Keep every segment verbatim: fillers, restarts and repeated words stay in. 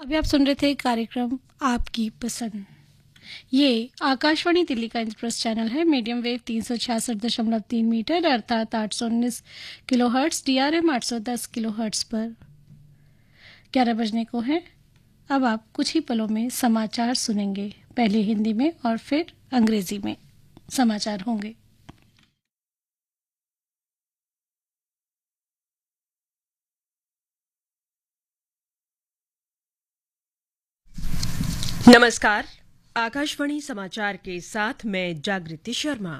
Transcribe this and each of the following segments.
अभी आप सुन रहे थे कार्यक्रम आपकी पसंद। ये आकाशवाणी दिल्ली का एक्सप्रेस चैनल है। मीडियम वेव तीन सौ छियासठ दशमलव तीन मीटर अर्थात आठ सौ उन्नीस kilo hertz, D R M आठ सौ दस किलो हर्ट्स पर ग्यारह बजने को है। अब आप कुछ ही पलों में समाचार सुनेंगे, पहले हिंदी में और फिर अंग्रेजी में समाचार होंगे। नमस्कार, आकाशवाणी समाचार के साथ मैं जागृति शर्मा।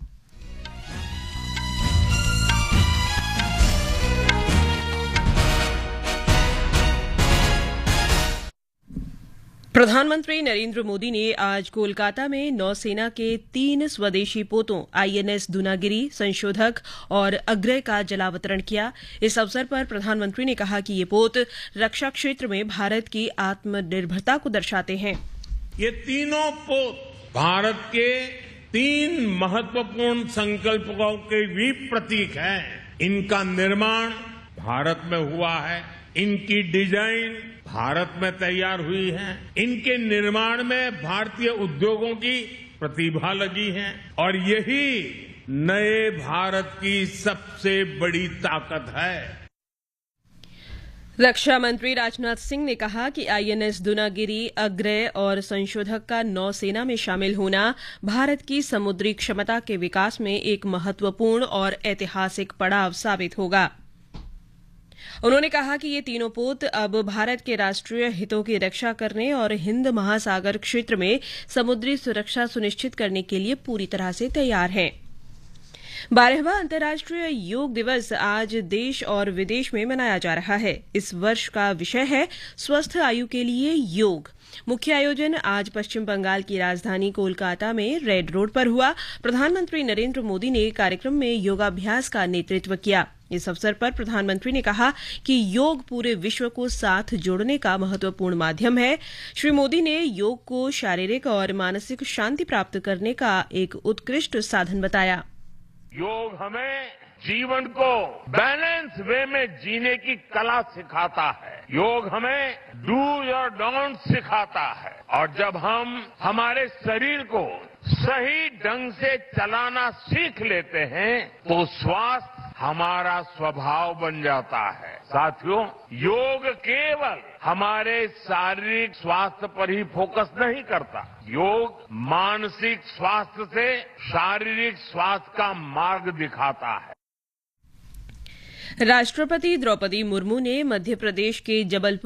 प्रधानमंत्री नरेंद्र मोदी ने आज कोलकाता में नौसेना के तीन स्वदेशी पोतों आईएनएस दूनागिरी, संशोधक और अग्रय का जलावतरण किया। इस अवसर पर प्रधानमंत्री ने कहा कि ये पोत रक्षा क्षेत्र में भारत की आत्मनिर्भरता को दर्शाते हैं। ये तीनों पोत भारत के तीन महत्वपूर्ण संकल्पों के भी प्रतीक हैं। इनका निर्माण भारत में हुआ है, इनकी डिजाइन भारत में तैयार हुई है, इनके निर्माण में भारतीय उद्योगों की प्रतिभा लगी है और यही नए भारत की सबसे बड़ी ताकत है। रक्षा मंत्री राजनाथ सिंह ने कहा कि आईएनएस दूनागिरी, अग्रय और संशोधक का नौसेना में शामिल होना भारत की समुद्री क्षमता के विकास में एक महत्वपूर्ण और ऐतिहासिक पड़ाव साबित होगा। उन्होंने कहा कि ये तीनों पोत अब भारत के राष्ट्रीय हितों की रक्षा करने और हिंद महासागर क्षेत्र में समुद्री सुरक्षा सुनिश्चित करने के लिए पूरी तरह से तैयार हैं। बारहवां अंतर्राष्ट्रीय योग दिवस आज देश और विदेश में मनाया जा रहा है। इस वर्ष का विषय है स्वस्थ आयु के लिए योग। मुख्य आयोजन आज पश्चिम बंगाल की राजधानी कोलकाता में रेड रोड पर हुआ। प्रधानमंत्री नरेंद्र मोदी ने कार्यक्रम में योगाभ्यास का नेतृत्व किया। इस अवसर पर प्रधानमंत्री ने कहा कि योग पूरे विश्व को साथ जोड़ने का महत्वपूर्ण माध्यम है। श्री मोदी ने योग को शारीरिक और मानसिक शांति प्राप्त करने का एक उत्कृष्ट साधन बताया। योग हमें जीवन को बैलेंस वे में जीने की कला सिखाता है। योग हमें डूज और डोंट सिखाता है और जब हम हमारे शरीर को सही ढंग से चलाना सीख लेते हैं तो स्वास्थ्य हमारा स्वभाव बन जाता है। साथियों, योग केवल हमारे शारीरिक स्वास्थ्य पर ही फोकस नहीं करता, योग मानसिक स्वास्थ्य से शारीरिक स्वास्थ्य का मार्ग दिखाता है। राष्ट्रपति द्रौपदी मुर्मू ने मध्य प्रदेश के जबलपुर